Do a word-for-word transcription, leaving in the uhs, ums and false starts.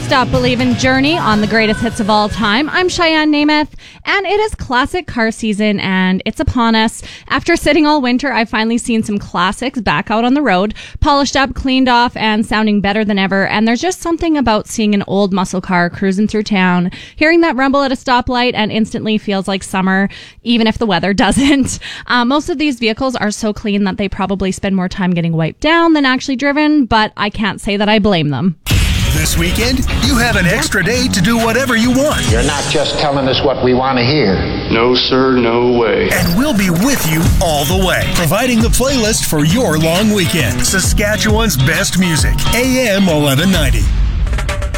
Stop Believin' Journey on the greatest hits of all time. I'm Cheyenne Namath, and it is classic car season, and it's upon us. After sitting all winter, I've finally seen some classics back out on the road, polished up, cleaned off, and sounding better than ever. And there's just something about seeing an old muscle car cruising through town, hearing that rumble at a stoplight, and instantly feels like summer, even if the weather doesn't. Uh, most of these vehicles are so clean that they probably spend more time getting wiped down than actually driven, but I can't say that I blame them. This weekend, you have an extra day to do whatever you want. You're not just telling us what we want to hear. No, sir, no way. And we'll be with you all the way, providing the playlist for your long weekend. Saskatchewan's best music, A M eleven ninety.